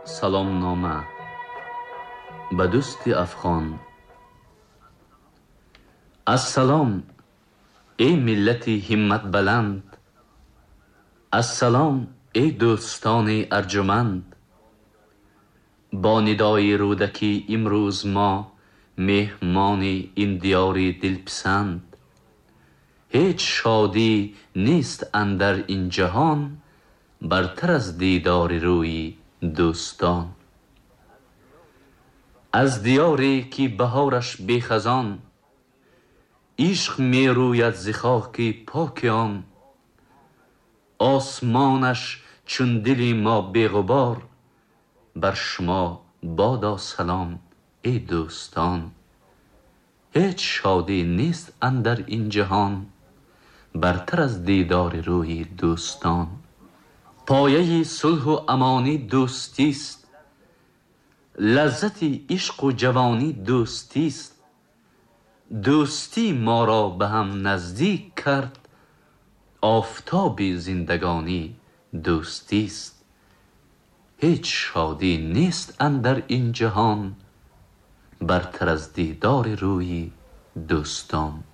سلام نامه به دوست افغان. السلام ای ملت همت بلند، السلام ای دوستان ارجمند. با ندای رودکی امروز ما مهمان این دیار دلپسند. هیچ شادی نیست اندر این جهان برتر از دیدار روی دوستان. از دیاری که بهارش بی خزان، عشق می روید ز خاک پاک آن. آسمانش چون دل ما بی غبار، بر شما بادا سلام ای دوستان. هیچ شادی نیست اندر این جهان برتر از دیدار روی دوستان. پایه صلح و امانی دوستی است، لذت عشق و جوانی دوستی است. دوستی ما را به هم نزدیک کرد، آفتاب زندگانی دوستی است. هیچ شادی نیست اندر این جهان برتر از دیدار روی دوستان.